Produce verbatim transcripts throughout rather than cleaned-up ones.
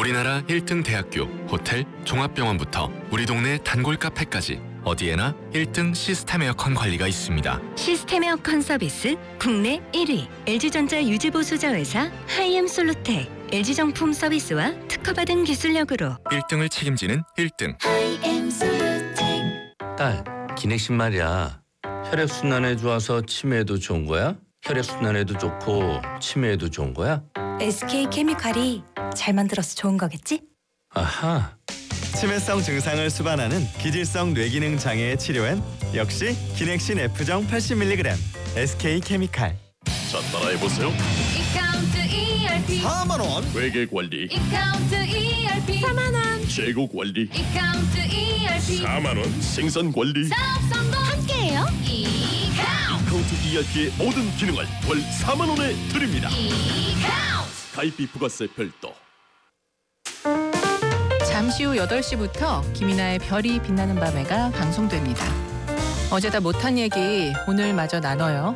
우리나라 일 등 대학교, 호텔, 종합병원부터 우리 동네 단골 카페까지 어디에나 일 등 시스템 에어컨 관리가 있습니다. 시스템 에어컨 서비스 국내 일 위 엘지전자 유지보수자회사 하이엠솔루텍. 엘지정품 서비스와 특허받은 기술력으로 일 등을 책임지는 일 등 하이엠솔루텍. 딸, 기넥신 말이야. 혈액순환에 좋아서 치매에도 좋은 거야? 혈액순환에도 좋고 치매에도 좋은 거야? 에스케이케미칼이 잘 만들어서 좋은 거겠지? 아하. 치매성 증상을 수반하는 기질성 뇌기능 장애의 치료엔 역시 기넥신 F정 팔십 밀리그램 에스케이케미칼. 자, 따라해보세요. 이카운트 이알피 사만 원. 회계 관리, 이카운트 이알피 사만 원. 재고 관리, 이카운트 이알피 사만 원. 생산 관리, 사업 성공 함께해요. 이카운트 카운트 이알피의 모든 기능을 월 사만 원에 드립니다. 이카운트 가입비 부가세 별도. 잠시 후 여덟 시부터 김이나의 별이 빛나는 밤에가 방송됩니다. 어제 다 못한 얘기 오늘 마저 나눠요.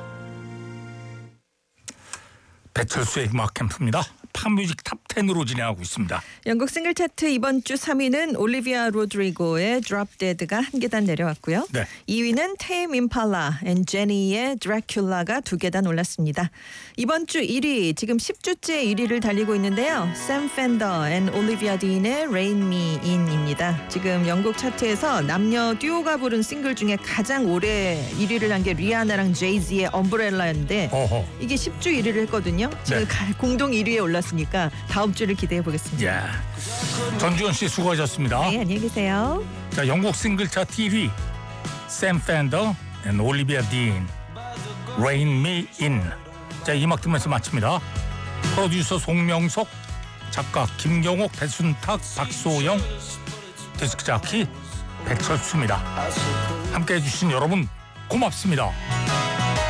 배철수의 음악 캠프입니다. 팝뮤직 탑 텐으로 진행하고 있습니다. 영국 싱글 차트 이번 주 삼 위는 올리비아 로드리고의 Drop Dead가 한 계단 내려왔고요. 네. 이 위는 테임 임팔라 앤 제니의 드라큘라가 두 계단 올랐습니다. 이번 주 일 위, 지금 십 주째 일 위를 달리고 있는데요. 샘 펜더 앤 올리비아 딘의 Rain Me In입니다. 지금 영국 차트에서 남녀 듀오가 부른 싱글 중에 가장 오래 일 위를 한 게 리아나랑 제이지의 엄브렐라인데 어허. 이게 십 주 일 위를 했거든요. 지금 네. 가- 공동 일 위에 올랐으니까 다음 주를 기대해 보겠습니다. 야. 전주현 씨 수고하셨습니다. 네, 안녕히 계세요. 자, 영국 싱글 차트 일 위 샘 펜더 앤 올리비아 딘 Rain Me In. 자, 이 음악 들으면서 마칩니다. 프로듀서 송명석, 작가 김경옥, 배순탁, 박소영, 디스크 자키 배철수입니다. 함께해 주신 여러분 고맙습니다.